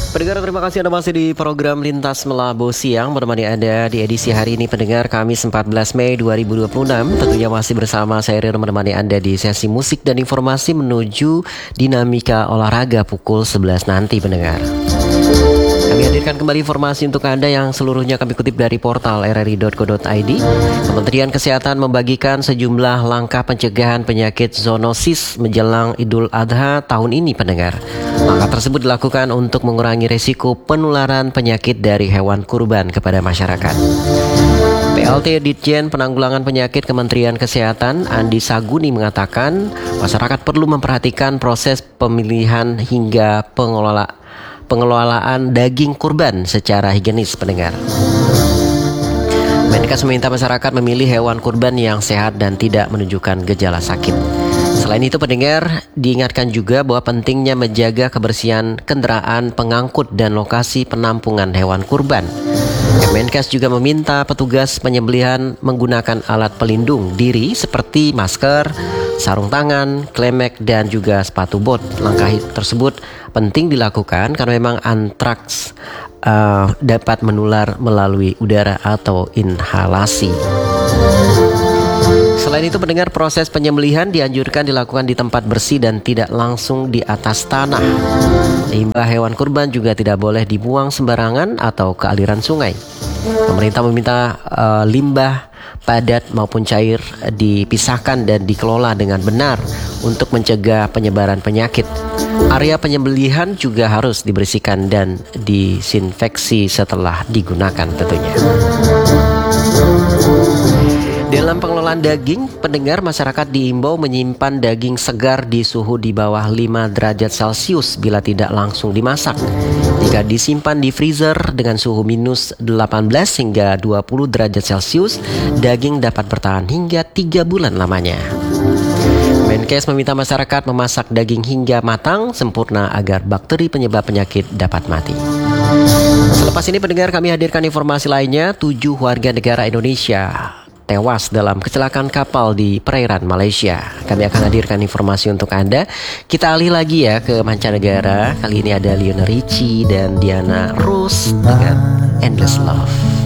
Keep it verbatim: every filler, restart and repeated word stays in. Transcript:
Pendengar, terima kasih Anda masih di program Lintas Melabu Siang menemani Anda di edisi hari ini. Pendengar, Kamis empat belas Mei dua ribu dua puluh enam. Tentunya masih bersama saya Rino menemani Anda di sesi musik dan informasi menuju dinamika olahraga pukul sebelas nanti, pendengar. Kami hadirkan kembali informasi untuk Anda yang seluruhnya kami kutip dari portal r r i dot co dot i d. Kementerian Kesehatan membagikan sejumlah langkah pencegahan penyakit zoonosis menjelang Idul Adha tahun ini, pendengar. Langkah tersebut dilakukan untuk mengurangi risiko penularan penyakit dari hewan kurban kepada masyarakat. P L T Ditjen Penanggulangan Penyakit Kementerian Kesehatan Andi Saguni mengatakan masyarakat perlu memperhatikan proses pemilihan hingga pengelola pengelolaan daging kurban secara higienis, pendengar. Menkes meminta masyarakat memilih hewan kurban yang sehat dan tidak menunjukkan gejala sakit. Selain itu, pendengar, diingatkan juga bahwa pentingnya menjaga kebersihan kendaraan pengangkut dan lokasi penampungan hewan kurban. Kemenkes juga meminta petugas penyembelihan menggunakan alat pelindung diri seperti masker, sarung tangan, klemek, dan juga sepatu bot. Langkah tersebut penting dilakukan karena memang antraks uh, dapat menular melalui udara atau inhalasi. Selain itu, pendengar, proses penyembelihan dianjurkan dilakukan di tempat bersih dan tidak langsung di atas tanah. Limbah hewan kurban juga tidak boleh dibuang sembarangan atau ke aliran sungai. Pemerintah meminta uh, limbah padat maupun cair dipisahkan dan dikelola dengan benar untuk mencegah penyebaran penyakit. Area penyembelihan juga harus dibersihkan dan disinfeksi setelah digunakan tentunya. Dalam pengelolaan daging, pendengar, masyarakat diimbau menyimpan daging segar di suhu di bawah lima derajat Celcius bila tidak langsung dimasak. Jika disimpan di freezer dengan suhu minus delapan belas hingga dua puluh derajat Celcius, daging dapat bertahan hingga tiga bulan lamanya. Menkes meminta masyarakat memasak daging hingga matang sempurna agar bakteri penyebab penyakit dapat mati. Selepas ini, pendengar, kami hadirkan informasi lainnya. Tujuh warga negara Indonesia tewas dalam kecelakaan kapal di perairan Malaysia. Kami akan hadirkan informasi untuk Anda. Kita alih lagi ya ke mancanegara. Kali ini ada Lionel Richie dan Diana Ross dengan Endless Love.